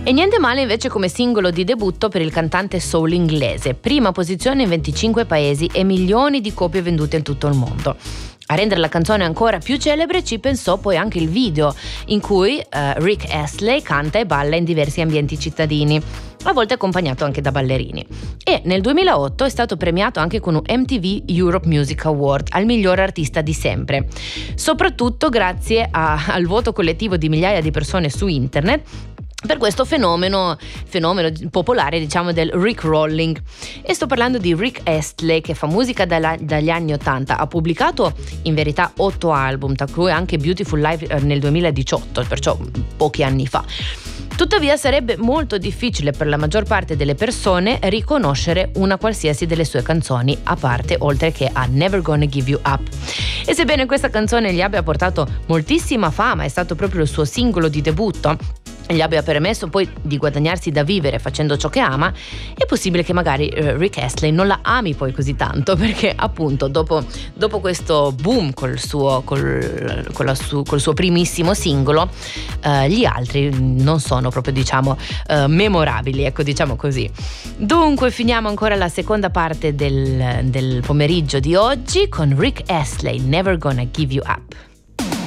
E niente male invece come singolo di debutto per il cantante soul inglese, prima posizione in 25 paesi e milioni di copie vendute in tutto il mondo. A rendere la canzone ancora più celebre ci pensò poi anche il video, in cui Rick Astley canta e balla in diversi ambienti cittadini, a volte accompagnato anche da ballerini. E nel 2008 è stato premiato anche con un MTV Europe Music Award al miglior artista di sempre, soprattutto grazie al voto collettivo di migliaia di persone su internet per questo fenomeno popolare, diciamo, del Rickrolling. E sto parlando di Rick Astley, che fa musica dagli anni 80. Ha pubblicato in verità 8 album, tra cui anche Beautiful Life nel 2018, perciò pochi anni fa. Tuttavia sarebbe molto difficile per la maggior parte delle persone riconoscere una qualsiasi delle sue canzoni, a parte oltre che a Never Gonna Give You Up. E sebbene questa canzone gli abbia portato moltissima fama, è stato proprio il suo singolo di debutto, gli abbia permesso poi di guadagnarsi da vivere facendo ciò che ama, è possibile che magari Rick Astley non la ami poi così tanto, perché appunto dopo questo boom col suo primissimo singolo, gli altri non sono proprio, diciamo, memorabili, ecco, diciamo così. Dunque finiamo ancora la seconda parte del pomeriggio di oggi con Rick Astley, Never Gonna Give You Up.